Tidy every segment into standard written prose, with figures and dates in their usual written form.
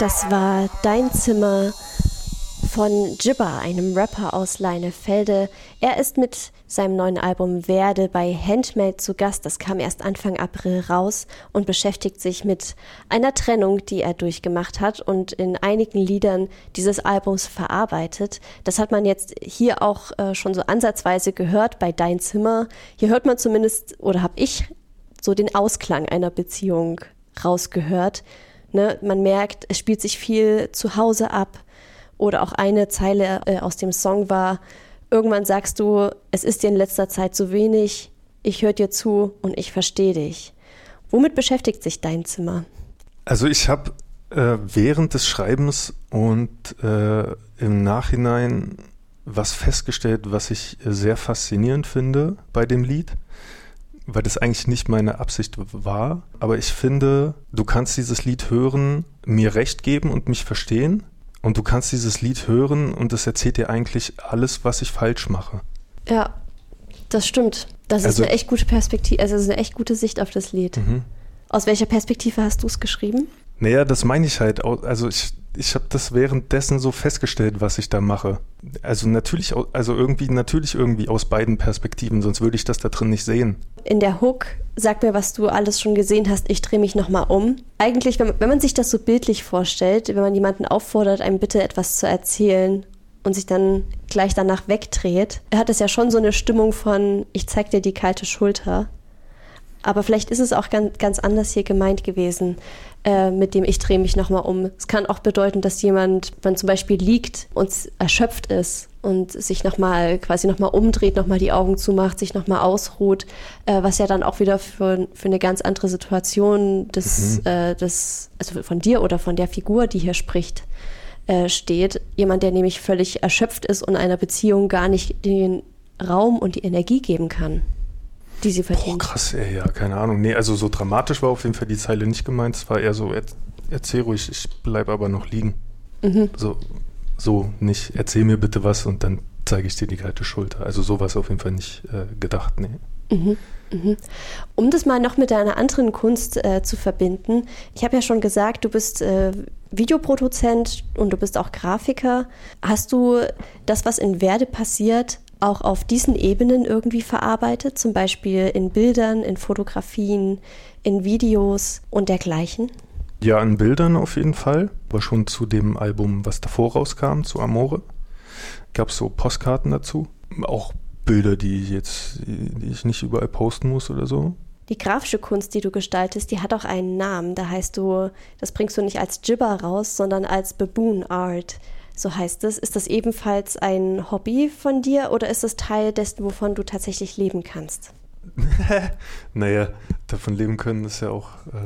Das war Dein Zimmer von Jibba, einem Rapper aus Leinefelde. Er ist mit seinem neuen Album Werde bei Handmade zu Gast. Das kam erst Anfang April raus und beschäftigt sich mit einer Trennung, die er durchgemacht hat und in einigen Liedern dieses Albums verarbeitet. Das hat man jetzt hier auch schon so ansatzweise gehört bei Dein Zimmer. Hier hört man zumindest, oder habe ich so den Ausklang einer Beziehung rausgehört. Ne? Man merkt, es spielt sich viel zu Hause ab. Oder auch eine Zeile aus dem Song war: Irgendwann sagst du, es ist dir in letzter Zeit zu wenig, ich höre dir zu und ich verstehe dich. Womit beschäftigt sich Dein Zimmer? Also ich habe während des Schreibens und im Nachhinein was festgestellt, was ich sehr faszinierend finde bei dem Lied, weil das eigentlich nicht meine Absicht war. Aber ich finde, du kannst dieses Lied hören, mir Recht geben und mich verstehen. Und du kannst dieses Lied hören und es erzählt dir eigentlich alles, was ich falsch mache. Ja, das stimmt. Das ist eine echt gute Perspektive, also das ist eine echt gute Sicht auf das Lied. Mhm. Aus welcher Perspektive hast du es geschrieben? Naja, das meine ich halt. Also ich habe das währenddessen so festgestellt, was ich da mache. Also natürlich irgendwie aus beiden Perspektiven, sonst würde ich das da drin nicht sehen. In der Hook, sag mir, was du alles schon gesehen hast, ich drehe mich nochmal um. Eigentlich, wenn man sich das so bildlich vorstellt, wenn man jemanden auffordert, einem bitte etwas zu erzählen und sich dann gleich danach wegdreht, hat es ja schon so eine Stimmung von, ich zeig dir die kalte Schulter. Aber vielleicht ist es auch ganz anders hier gemeint gewesen, mit dem ich drehe mich nochmal um. Es kann auch bedeuten, dass jemand, wenn zum Beispiel liegt und erschöpft ist und sich nochmal umdreht, nochmal die Augen zumacht, sich nochmal ausruht, was ja dann auch wieder für eine ganz andere Situation also von dir oder von der Figur, die hier spricht, steht. Jemand, der nämlich völlig erschöpft ist und einer Beziehung gar nicht den Raum und die Energie geben kann, die sie verdient. Boah, krass, ja, keine Ahnung. Nee, also so dramatisch war auf jeden Fall die Zeile nicht gemeint. Es war eher so, erzähl ruhig, ich bleib aber noch liegen. Mhm. So nicht, erzähl mir bitte was und dann zeige ich dir die kalte Schulter. Also so war es auf jeden Fall nicht gedacht, nee. Mhm. Mhm. Um das mal noch mit deiner anderen Kunst zu verbinden, ich habe ja schon gesagt, du bist Videoproduzent und du bist auch Grafiker. Hast du das, was in Werde passiert, auch auf diesen Ebenen irgendwie verarbeitet, zum Beispiel in Bildern, in Fotografien, in Videos und dergleichen? Ja, in Bildern auf jeden Fall, aber schon zu dem Album, was davor rauskam, zu Amore, gab es so Postkarten dazu, auch Bilder, die ich nicht überall posten muss oder so. Die grafische Kunst, die du gestaltest, die hat auch einen Namen, das bringst du nicht als Jibba raus, sondern als Baboon Art. So heißt es. Ist das ebenfalls ein Hobby von dir oder ist es Teil dessen, wovon du tatsächlich leben kannst? Naja, davon leben können ist ja auch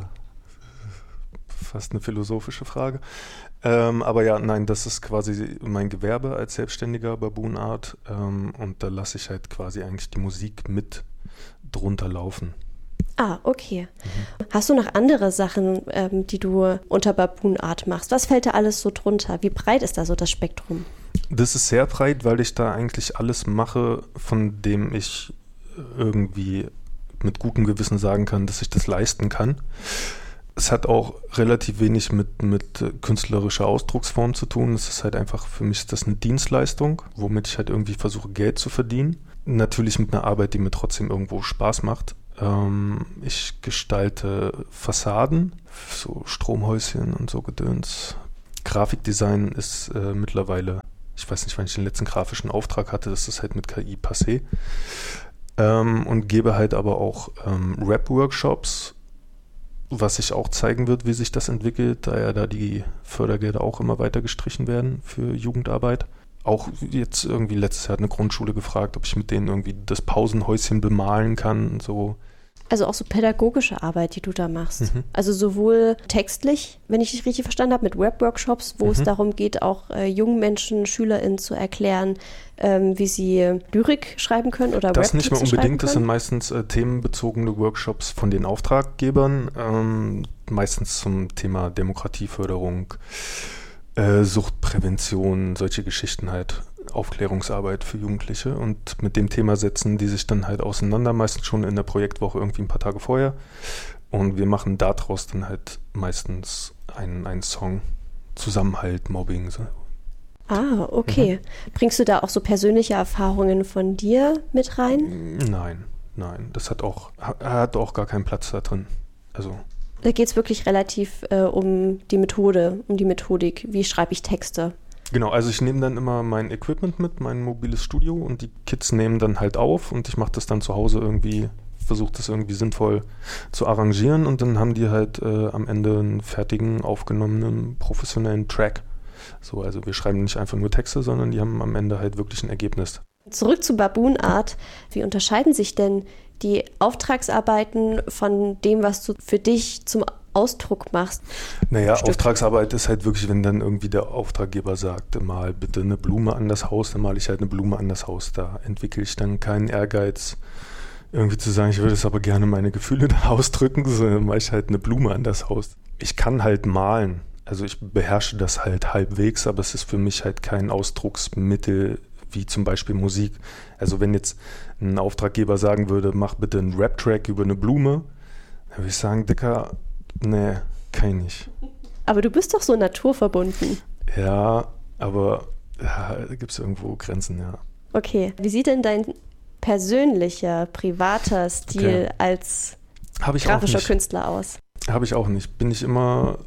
fast eine philosophische Frage. Aber ja, nein, das ist quasi mein Gewerbe als selbstständiger Baboon Art und da lasse ich halt quasi eigentlich die Musik mit drunter laufen. Ah, okay. Mhm. Hast du noch andere Sachen, die du unter Baboon Art machst? Was fällt da alles so drunter? Wie breit ist da so das Spektrum? Das ist sehr breit, weil ich da eigentlich alles mache, von dem ich irgendwie mit gutem Gewissen sagen kann, dass ich das leisten kann. Es hat auch relativ wenig mit künstlerischer Ausdrucksform zu tun. Es ist halt einfach, für mich ist das eine Dienstleistung, womit ich halt irgendwie versuche, Geld zu verdienen. Natürlich mit einer Arbeit, die mir trotzdem irgendwo Spaß macht. Ich gestalte Fassaden, so Stromhäuschen und so Gedöns. Grafikdesign ist mittlerweile, ich weiß nicht, wann ich den letzten grafischen Auftrag hatte, das ist halt mit KI passé. Und gebe halt aber auch Rap-Workshops, was sich auch zeigen wird, wie sich das entwickelt, da ja da die Fördergelder auch immer weiter gestrichen werden für Jugendarbeit. Auch jetzt irgendwie letztes Jahr hat eine Grundschule gefragt, ob ich mit denen irgendwie das Pausenhäuschen bemalen kann und so. Also auch so pädagogische Arbeit, die du da machst. Mhm. Also sowohl textlich, wenn ich dich richtig verstanden habe, mit Web-Workshops, wo es darum geht, auch jungen Menschen, SchülerInnen zu erklären, wie sie Lyrik schreiben können oder das Rap-Texte nicht mehr unbedingt, das schreiben sind meistens themenbezogene Workshops von den Auftraggebern, meistens zum Thema Demokratieförderung, Suchtprävention, solche Geschichten halt, Aufklärungsarbeit für Jugendliche und mit dem Thema setzen die sich dann halt auseinander, meistens schon in der Projektwoche irgendwie ein paar Tage vorher und wir machen daraus dann halt meistens einen Song, Zusammenhalt, Mobbing. So. Ah, okay. Bringst du da auch so persönliche Erfahrungen von dir mit rein? Nein. Das hat auch gar keinen Platz da drin. Also. Da geht es wirklich relativ um die Methode, um die Methodik. Wie schreibe ich Texte? Genau, also ich nehme dann immer mein Equipment mit, mein mobiles Studio und die Kids nehmen dann halt auf und ich mache das dann zu Hause irgendwie, versuche das irgendwie sinnvoll zu arrangieren und dann haben die halt am Ende einen fertigen, aufgenommenen, professionellen Track. So, also wir schreiben nicht einfach nur Texte, sondern die haben am Ende halt wirklich ein Ergebnis. Zurück zu Baboon Art. Wie unterscheiden sich denn die Auftragsarbeiten von dem, was du für dich zum Ausdruck machst? Naja, Auftragsarbeit ist halt wirklich, wenn dann irgendwie der Auftraggeber sagt, mal bitte eine Blume an das Haus, dann male ich halt eine Blume an das Haus. Da entwickle ich dann keinen Ehrgeiz, irgendwie zu sagen, ich würde es aber gerne meine Gefühle da ausdrücken, sondern mache ich halt eine Blume an das Haus. Ich kann halt malen, also ich beherrsche das halt halbwegs, aber es ist für mich halt kein Ausdrucksmittel, wie zum Beispiel Musik. Also wenn jetzt ein Auftraggeber sagen würde, mach bitte einen Rap-Track über eine Blume, dann würde ich sagen, Dicker, nee, kann ich nicht. Aber du bist doch so naturverbunden. Ja, aber da gibt es irgendwo Grenzen, ja. Okay, wie sieht denn dein persönlicher, privater Stil als grafischer Künstler aus? Habe ich auch nicht. Bin ich immer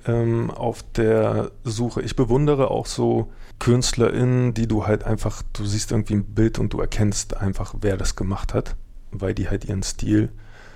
auf der Suche. Ich bewundere auch so KünstlerInnen, die du halt einfach, du siehst irgendwie ein Bild und du erkennst einfach, wer das gemacht hat, weil die halt ihren Stil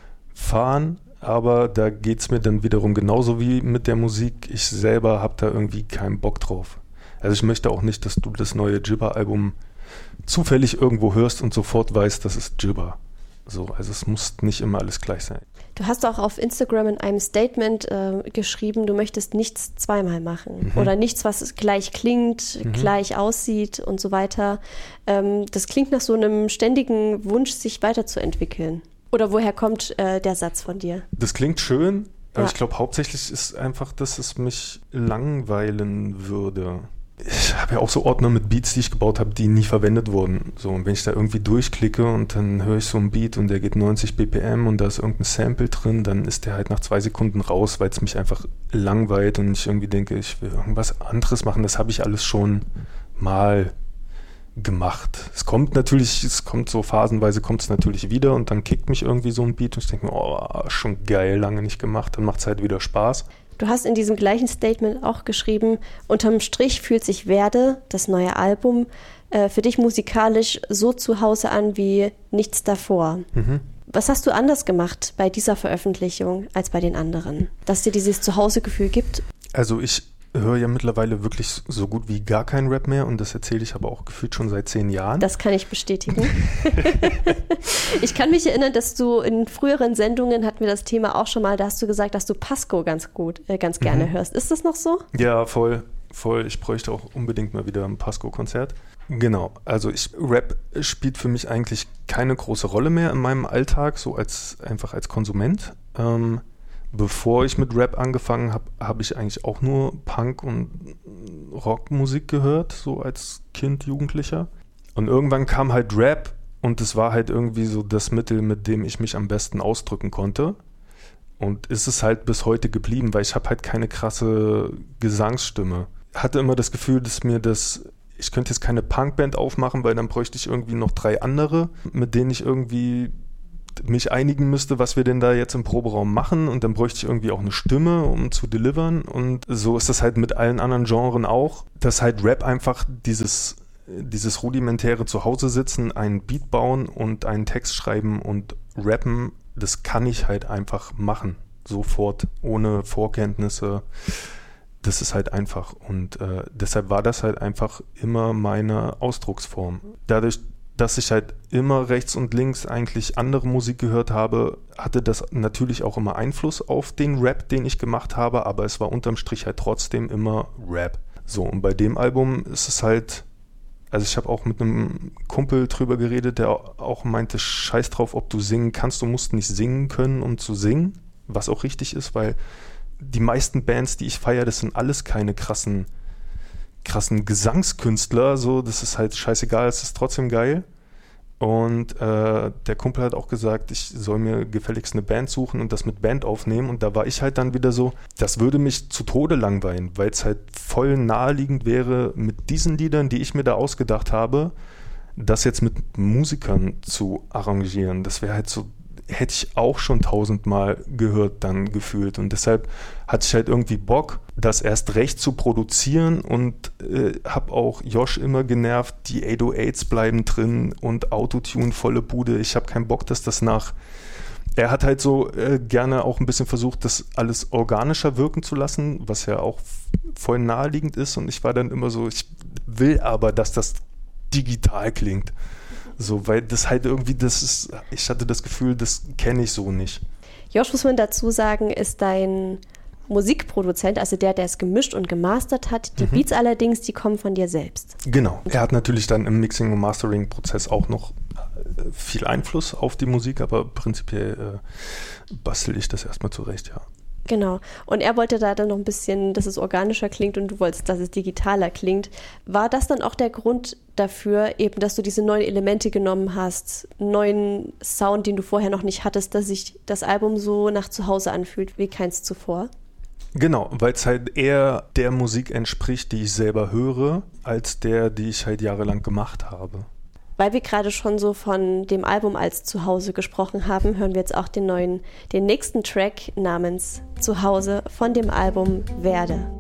fahren. Aber da geht es mir dann wiederum genauso wie mit der Musik. Ich selber habe da irgendwie keinen Bock drauf. Also ich möchte auch nicht, dass du das neue Jibba-Album zufällig irgendwo hörst und sofort weißt, das ist Jibba. So, also es muss nicht immer alles gleich sein. Du hast auch auf Instagram in einem Statement geschrieben, du möchtest nichts zweimal machen oder nichts, was gleich klingt, gleich aussieht und so weiter. Das klingt nach so einem ständigen Wunsch, sich weiterzuentwickeln. Oder woher kommt der Satz von dir? Das klingt schön, aber ich glaube hauptsächlich ist einfach, dass es mich langweilen würde. Ich habe ja auch so Ordner mit Beats, die ich gebaut habe, die nie verwendet wurden. So, und wenn ich da irgendwie durchklicke und dann höre ich so einen Beat und der geht 90 BPM und da ist irgendein Sample drin, dann ist der halt nach 2 Sekunden raus, weil es mich einfach langweilt und ich irgendwie denke, ich will irgendwas anderes machen. Das habe ich alles schon mal gemacht. Es kommt so phasenweise kommt es natürlich wieder und dann kickt mich irgendwie so ein Beat und ich denke mir, oh, schon geil, lange nicht gemacht, dann macht es halt wieder Spaß. Du hast in diesem gleichen Statement auch geschrieben, unterm Strich fühlt sich Werde, das neue Album, für dich musikalisch so zu Hause an wie nichts davor. Was hast du anders gemacht bei dieser Veröffentlichung als bei den anderen, dass dir dieses Zuhausegefühl gibt? Also ich höre ja mittlerweile wirklich so gut wie gar keinen Rap mehr und das erzähle ich aber auch gefühlt schon seit 10 Jahren. Das kann ich bestätigen. Ich kann mich erinnern, dass du in früheren Sendungen, hatten wir das Thema auch schon mal, da hast du gesagt, dass du Pasco ganz gerne hörst. Ist das noch so? Ja, voll. Ich bräuchte auch unbedingt mal wieder ein Pasco-Konzert. Genau, also Rap spielt für mich eigentlich keine große Rolle mehr in meinem Alltag, so einfach als Konsument. Bevor ich mit Rap angefangen habe, habe ich eigentlich auch nur Punk- und Rockmusik gehört, so als Kind, Jugendlicher. Und irgendwann kam halt Rap und es war halt irgendwie so das Mittel, mit dem ich mich am besten ausdrücken konnte. Und ist es halt bis heute geblieben, weil ich habe halt keine krasse Gesangsstimme. Hatte immer das Gefühl, dass ich könnte jetzt keine Punkband aufmachen, weil dann bräuchte ich irgendwie noch 3 andere, mit denen ich irgendwie mich einigen müsste, was wir denn da jetzt im Proberaum machen und dann bräuchte ich irgendwie auch eine Stimme, um zu delivern und so ist das halt mit allen anderen Genren auch, dass halt Rap einfach dieses rudimentäre Zuhause sitzen, einen Beat bauen und einen Text schreiben und rappen, das kann ich halt einfach machen, sofort, ohne Vorkenntnisse, das ist halt einfach und deshalb war das halt einfach immer meine Ausdrucksform. Dadurch, dass ich halt immer rechts und links eigentlich andere Musik gehört habe, hatte das natürlich auch immer Einfluss auf den Rap, den ich gemacht habe, aber es war unterm Strich halt trotzdem immer Rap. So, und bei dem Album ist es halt, also ich habe auch mit einem Kumpel drüber geredet, der auch meinte, scheiß drauf, ob du singen kannst, du musst nicht singen können, um zu singen, was auch richtig ist, weil die meisten Bands, die ich feiere, das sind alles keine krassen Gesangskünstler, so, das ist halt scheißegal, es ist trotzdem geil. Und der Kumpel hat auch gesagt, ich soll mir gefälligst eine Band suchen und das mit Band aufnehmen. Und da war ich halt dann wieder so, das würde mich zu Tode langweilen, weil es halt voll naheliegend wäre, mit diesen Liedern, die ich mir da ausgedacht habe, das jetzt mit Musikern zu arrangieren. Das wäre halt so, hätte ich auch schon 1000-mal gehört dann gefühlt. Und deshalb hatte ich halt irgendwie Bock, das erst recht zu produzieren und habe auch Josh immer genervt, die 808s bleiben drin und Autotune volle Bude. Ich habe keinen Bock, dass das er hat halt so gerne auch ein bisschen versucht, das alles organischer wirken zu lassen, was ja auch voll naheliegend ist. Und ich war dann immer so, ich will aber, dass das digital klingt. So, weil das halt irgendwie, ich hatte das Gefühl, das kenne ich so nicht. Josh, muss man dazu sagen, ist dein Musikproduzent, also der es gemischt und gemastert hat. Die Beats allerdings, die kommen von dir selbst. Genau. Er hat natürlich dann im Mixing- und Mastering-Prozess auch noch viel Einfluss auf die Musik, aber prinzipiell bastel ich das erstmal zurecht, ja. Genau. Und er wollte da dann noch ein bisschen, dass es organischer klingt und du wolltest, dass es digitaler klingt. War das dann auch der Grund dafür, eben, dass du diese neuen Elemente genommen hast, neuen Sound, den du vorher noch nicht hattest, dass sich das Album so nach Zuhause anfühlt wie keins zuvor? Genau, weil es halt eher der Musik entspricht, die ich selber höre, als die ich halt jahrelang gemacht habe. Weil wir gerade schon so von dem Album als Zuhause gesprochen haben, hören wir jetzt auch den nächsten Track namens Zuhause von dem Album Werde.